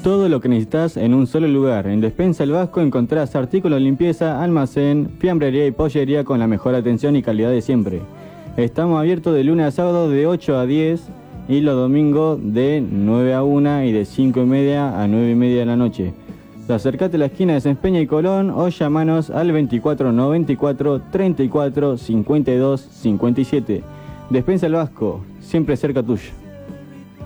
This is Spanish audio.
Todo lo que necesitas en un solo lugar. En Despensa El Vasco encontrás artículos de limpieza, almacén, fiambrería y pollería con la mejor atención y calidad de siempre. Estamos abiertos de lunes a sábado de 8 a 10 y los domingos de 9 a 1 y de 5:30 a 9:30 de la noche. Acercate a la esquina de Sempeña y Colón o llamanos al 2494 34 52 57. Despensa El Vasco, siempre cerca tuyo.